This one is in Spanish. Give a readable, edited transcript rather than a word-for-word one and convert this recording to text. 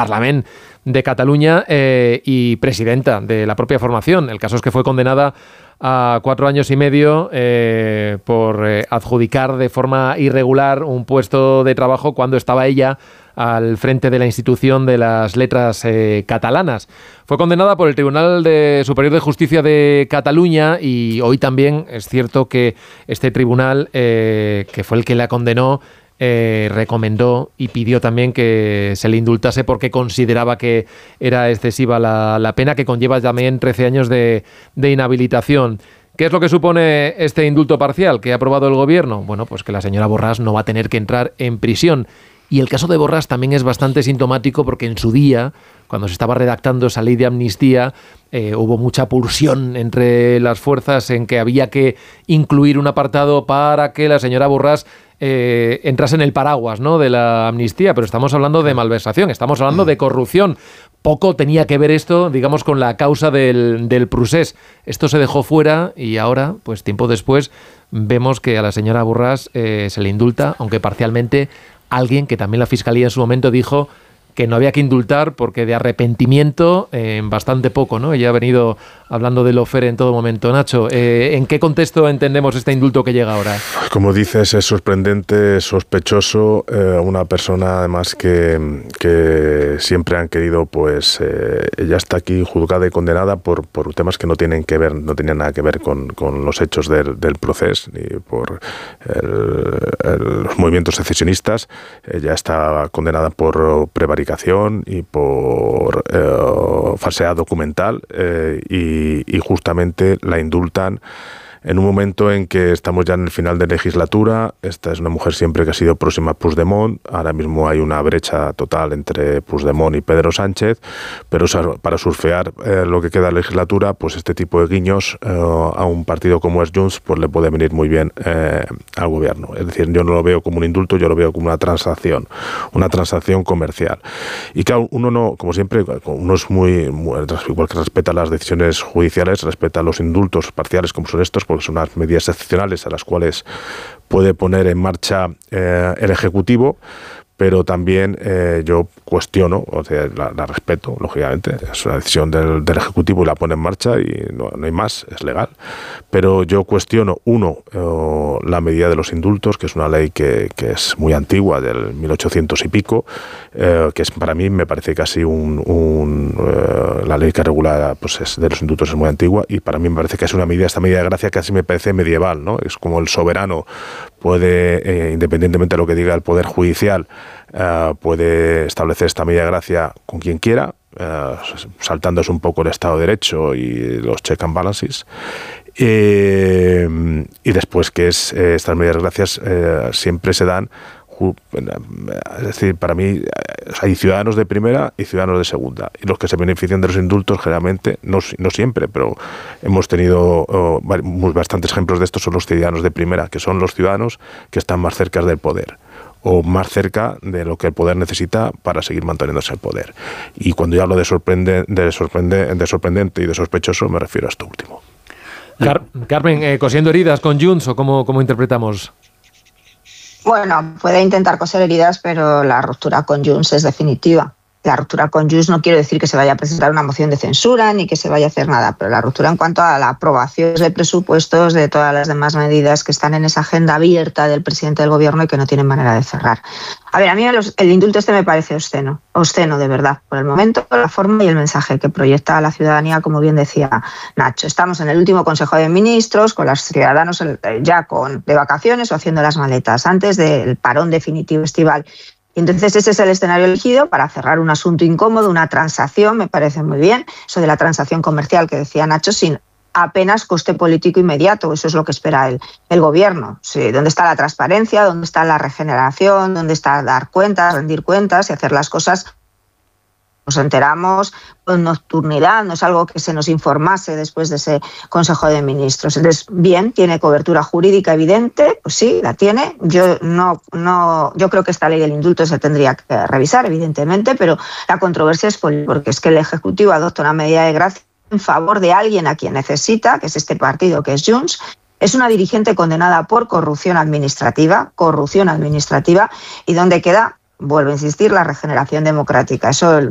Parlament de Cataluña y presidenta de la propia formación. El caso es que fue condenada a 4 años y medio por adjudicar de forma irregular un puesto de trabajo cuando estaba ella al frente de la institución de las letras catalanas. Fue condenada por el Tribunal Superior de Justicia de Cataluña y hoy también es cierto que este tribunal, que fue el que la condenó, recomendó y pidió también que se le indultase porque consideraba que era excesiva la pena, que conlleva también 13 años de inhabilitación. ¿Qué es lo que supone este indulto parcial que ha aprobado el Gobierno? Bueno, pues que la señora Borràs no va a tener que entrar en prisión. Y el caso de Borràs también es bastante sintomático porque en su día, cuando se estaba redactando esa ley de amnistía, hubo mucha pulsión entre las fuerzas en que había que incluir un apartado para que la señora Borràs entrase en el paraguas, ¿no?, de la amnistía, pero estamos hablando de malversación, estamos hablando de corrupción. Poco tenía que ver esto, digamos, con la causa del procés. Esto se dejó fuera y ahora, pues tiempo después, vemos que a la señora Borràs se le indulta, aunque parcialmente, alguien que también la Fiscalía en su momento dijo que no había que indultar porque de arrepentimiento bastante poco, ¿no? Ella ha venido hablando de lawfare en todo momento. Nacho, ¿en qué contexto entendemos este indulto que llega ahora? Como dices, es sorprendente, es sospechoso, una persona además que siempre han querido, pues ella está aquí juzgada y condenada por temas que no tenían nada que ver con los hechos del proceso ni por los movimientos secesionistas. Ella está condenada por prevaricación y por falsedad documental y justamente la indultan en un momento en que estamos ya en el final de legislatura. Esta es una mujer siempre que ha sido próxima a Puigdemont. Ahora mismo hay una brecha total entre Puigdemont y Pedro Sánchez, pero para surfear lo que queda de legislatura, pues este tipo de guiños a un partido como es Junts, pues le puede venir muy bien al gobierno. Es decir, yo no lo veo como un indulto, yo lo veo como una transacción comercial. Y claro, uno no, como siempre, uno es igual que respeta las decisiones judiciales, respeta los indultos parciales como son estos, porque son unas medidas excepcionales a las cuales puede poner en marcha el Ejecutivo, pero también yo cuestiono, o sea, la respeto, lógicamente, es una decisión del Ejecutivo y la pone en marcha y no hay más, es legal, pero yo cuestiono, la medida de los indultos, que es una ley que es muy antigua, del 1800 y pico, que es, para mí me parece casi la ley que regula pues de los indultos es muy antigua y para mí me parece que es esta medida de gracia casi me parece medieval, ¿no? Es como el soberano puede, independientemente de lo que diga el Poder Judicial, puede establecer esta medida de gracia con quien quiera, saltándose un poco el Estado de Derecho y los check and balances. Y después que estas medidas de gracias siempre se dan, es decir, para mí hay ciudadanos de primera y ciudadanos de segunda, y los que se benefician de los indultos generalmente, no siempre, pero hemos tenido bastantes ejemplos de esto, son los ciudadanos de primera, que son los ciudadanos que están más cerca del poder o más cerca de lo que el poder necesita para seguir manteniéndose el poder. Y cuando yo hablo de sorprendente y de sospechoso, me refiero a esto último. Carmen, cosiendo heridas con Junts, ¿o cómo interpretamos? Bueno, puede intentar coser heridas, pero la ruptura con Junts es definitiva. La ruptura con Junts no quiero decir que se vaya a presentar una moción de censura ni que se vaya a hacer nada, pero la ruptura en cuanto a la aprobación de presupuestos, de todas las demás medidas que están en esa agenda abierta del presidente del gobierno y que no tienen manera de cerrar. A ver, a mí el indulto me parece obsceno de verdad, por el momento, la forma y el mensaje que proyecta a la ciudadanía, como bien decía Nacho. Estamos en el último Consejo de Ministros, con los ciudadanos ya de vacaciones o haciendo las maletas, antes del parón definitivo estival. Y entonces ese es el escenario elegido para cerrar un asunto incómodo, una transacción, me parece muy bien, eso de la transacción comercial que decía Nacho, sin apenas coste político inmediato, eso es lo que espera el gobierno. Sí, ¿dónde está la transparencia? ¿Dónde está la regeneración? ¿Dónde está dar cuentas, rendir cuentas y hacer las cosas? Nos enteramos con nocturnidad, no es algo que se nos informase después de ese Consejo de Ministros. Entonces, bien, tiene cobertura jurídica evidente, pues sí, la tiene. Yo creo que esta ley del indulto se tendría que revisar, evidentemente, pero la controversia es porque es que el Ejecutivo adopta una medida de gracia en favor de alguien a quien necesita, que es este partido, que es Junts. Es una dirigente condenada por corrupción administrativa, y donde queda, vuelvo a insistir, la regeneración democrática. Eso